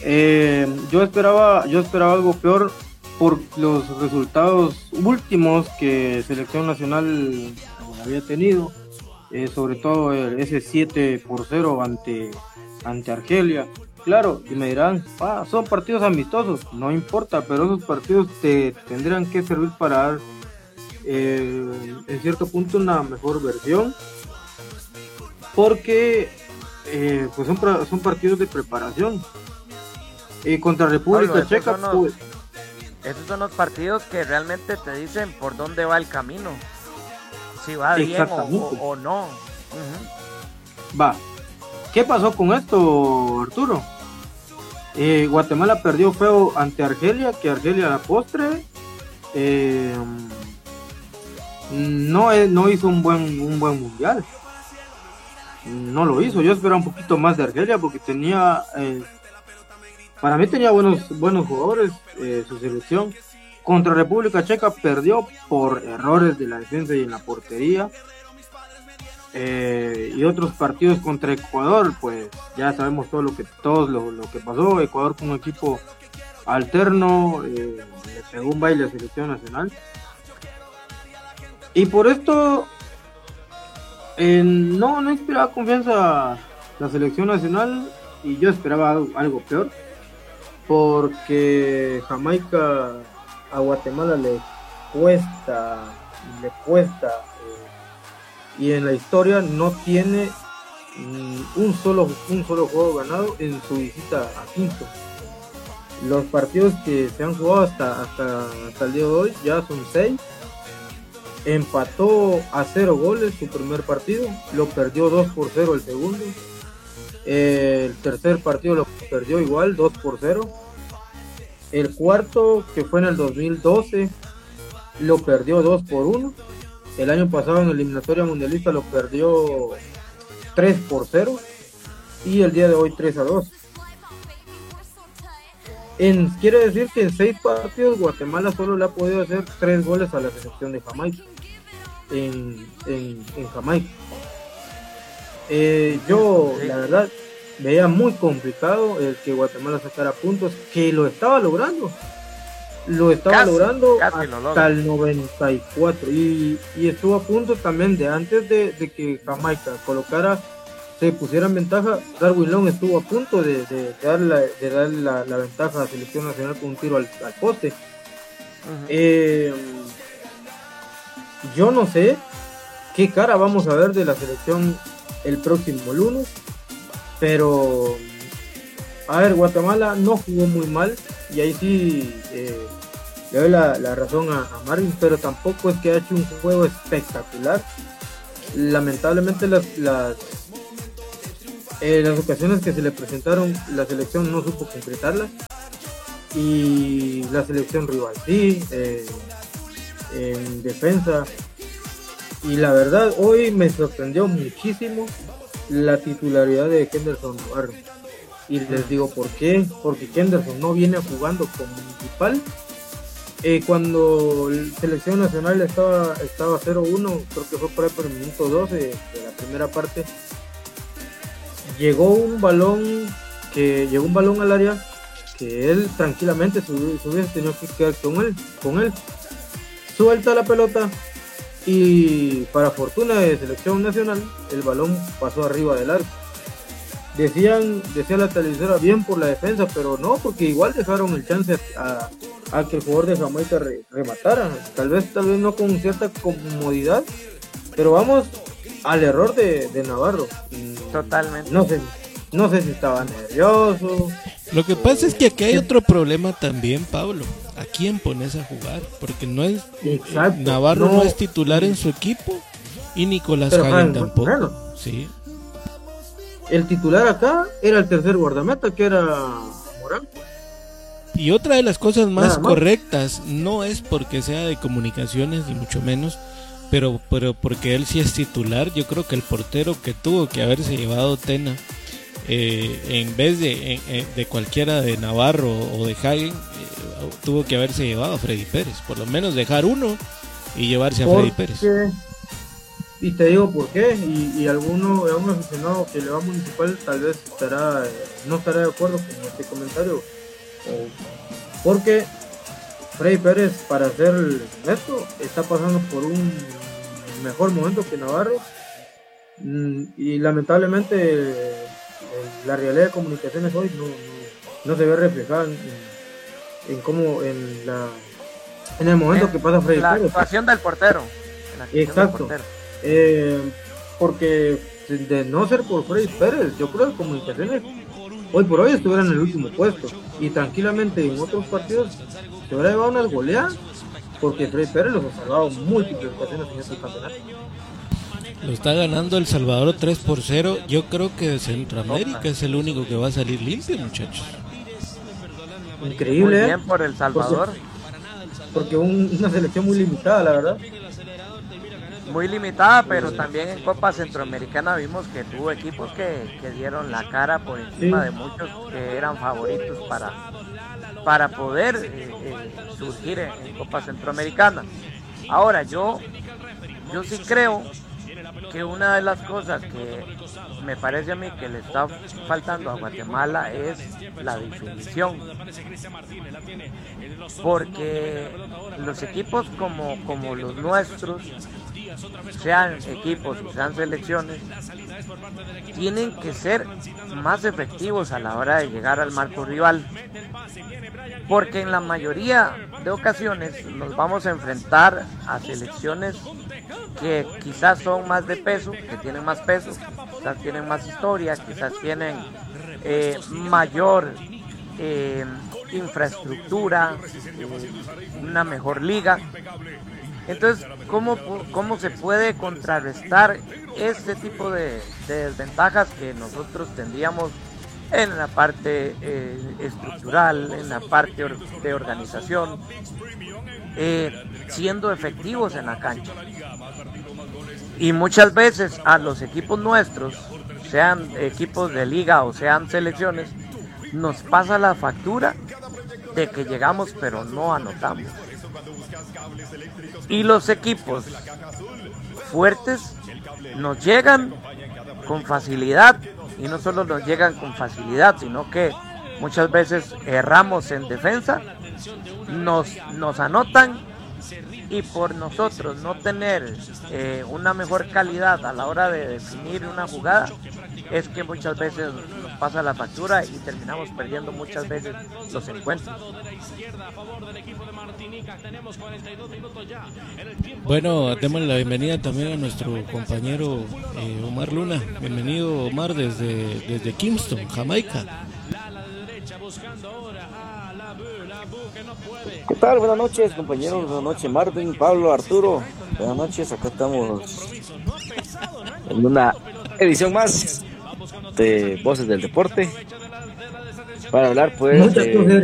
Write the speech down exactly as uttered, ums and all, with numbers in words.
Eh, yo esperaba, yo esperaba algo peor por los resultados últimos que Selección Nacional había tenido, eh, sobre todo el, ese siete por cero ante, ante Argelia. Claro, y me dirán, ah, son partidos amistosos, no importa, pero esos partidos te tendrán que servir para dar, eh, en cierto punto, una mejor versión, porque eh, pues son, son partidos de preparación. Y contra República Pablo, Checa, esos son, los, pues, esos son los partidos que realmente te dicen por dónde va el camino, si va bien o, o, o no. Uh-huh. Va. ¿Qué pasó con esto, Arturo? Eh, Guatemala perdió feo ante Argelia, que Argelia a la postre eh, no, no hizo un buen, un buen mundial. No lo hizo. Yo esperaba un poquito más de Argelia porque tenía... Eh, Para mí tenía buenos buenos jugadores, eh, su selección. Contra República Checa perdió por errores de la defensa y en la portería. Eh, y otros partidos contra Ecuador, pues ya sabemos todo lo que todo lo, lo que pasó. Ecuador con un equipo alterno, eh, le pegó un baile a la selección nacional. Y por esto eh, no, no inspiraba confianza la selección nacional y yo esperaba algo, algo peor. Porque Jamaica a Guatemala le cuesta, le cuesta, eh, y en la historia no tiene mm, un solo un solo juego ganado en su visita a Quito. Los partidos que se han jugado hasta hasta, hasta el día de hoy ya son seis. Empató a cero goles su primer partido, lo perdió dos por cero el segundo. El tercer partido lo perdió igual, dos por cero. El cuarto, que fue en el dos mil doce, lo perdió dos por uno. El año pasado en la eliminatoria mundialista lo perdió tres por cero. Y el día de hoy tres a dos. En, quiere decir que en seis partidos Guatemala solo le ha podido hacer tres goles a la selección de Jamaica. En, en, en Jamaica. Eh, yo, la verdad, veía muy complicado el que Guatemala sacara puntos, que lo estaba logrando. Lo estaba casi, logrando casi hasta el noventa y cuatro. Y, y estuvo a punto también de antes de, de que Jamaica colocara, se pusiera en ventaja. Darwin Long estuvo a punto de, de, de darle, la, de darle la, la ventaja a la selección nacional con un tiro al, al poste. Uh-huh. Eh, yo no sé qué cara vamos a ver de la selección el próximo lunes, pero a ver, Guatemala no jugó muy mal y ahí sí eh, le doy la, la razón a, a Marvin, pero tampoco es que ha hecho un juego espectacular. Lamentablemente las las, eh, las ocasiones que se le presentaron, la selección no supo concretarlas, y la selección rival sí, eh, en defensa. Y la verdad, hoy me sorprendió muchísimo la titularidad de Kenderson Navarro. Y les digo por qué. Porque Kenderson no viene jugando como principal. Eh, cuando la selección nacional estaba, estaba cero uno, creo que fue por ahí por el minuto doce de la primera parte, llegó un balón que llegó un balón al área que él tranquilamente se hubiese tenido que quedar con él, con él. Suelta la pelota. Y para fortuna de selección nacional, el balón pasó arriba del arco. Decían, decía la televisora, bien por la defensa, pero no, porque igual dejaron el chance a, a que el jugador de Jamaica re, rematara. Tal vez, tal vez no con cierta comodidad, pero vamos al error de, de Navarro. Totalmente. No sé, no sé si estaba nervioso. Lo que pasa es que aquí hay otro problema también, Pablo. ¿A quién pones a jugar? Porque no es Exacto, Navarro no, no es titular en su equipo y Nicolás Hagen tampoco. Claro. Sí. El titular acá era el tercer guardameta, que era Morán. Y otra de las cosas más correctas, no es porque sea de comunicaciones ni mucho menos, pero pero porque él sí es titular. Yo creo que el portero que tuvo que haberse llevado Tena, Eh, en vez de, eh, de cualquiera de Navarro o de Hagen, eh, tuvo que haberse llevado a Freddy Pérez, por lo menos dejar uno y llevarse a Porque, Freddy Pérez. y te digo por qué, y, y alguno, algún aficionado que le va a Municipal tal vez estará, no estará de acuerdo con este comentario, eh, porque Freddy Pérez, para ser neto, está pasando por un mejor momento que Navarro, y lamentablemente eh, la realidad de comunicaciones hoy no, no, no se ve reflejada en, en cómo en la en el momento en que pasa Freddy la Pérez. Actuación del portero. La actuación Exacto. del portero. Eh, porque de no ser por Freddy Pérez, yo creo que comunicaciones hoy por hoy estuvieran en el último puesto y tranquilamente en otros partidos se hubiera llevado unas goleadas, porque Freddy Pérez los ha salvado múltiples ocasiones en este campeonato. Lo está ganando El Salvador tres por cero. Yo creo que Centroamérica es el único que va a salir limpio, muchachos. Increíble. Muy bien por El Salvador. Porque, porque un, una selección muy limitada, la verdad. Muy limitada, pero también en Copa Centroamericana vimos que tuvo equipos que, que dieron la cara por encima sí. de muchos que eran favoritos para, para poder eh, eh, surgir en, en Copa Centroamericana. Ahora, yo, yo sí creo que una de las cosas que me parece a mí que le está faltando a Guatemala es la definición, porque los equipos como, como los nuestros, sean equipos o sean selecciones, tienen que ser más efectivos a la hora de llegar al marco rival, porque en la mayoría de ocasiones nos vamos a enfrentar a selecciones que quizás son más de peso, que tienen más peso, quizás tienen más historia, quizás tienen eh, mayor eh, infraestructura, eh, una mejor liga. Entonces, ¿cómo, cómo se puede contrarrestar este tipo de, de desventajas que nosotros tendríamos en la parte eh, estructural, en la parte or, de organización, eh, siendo efectivos en la cancha? Y muchas veces a los equipos nuestros, sean equipos de liga o sean selecciones, nos pasa la factura de que llegamos pero no anotamos. Y los equipos fuertes nos llegan con facilidad, y no solo nos llegan con facilidad, sino que muchas veces erramos en defensa, nos, nos anotan, y por nosotros no tener eh, una mejor calidad a la hora de definir una jugada, es que muchas veces nos pasa la factura y terminamos perdiendo muchas veces los encuentros. Bueno, demos la bienvenida también a nuestro compañero eh, Omar Luna. Bienvenido, Omar, desde, desde Kingston, Jamaica. ¿Qué tal? Buenas noches, compañeros. Buenas noches, Marvin, Pablo, Arturo. Buenas noches. Acá estamos en una edición más de Voces del Deporte para hablar, pues, de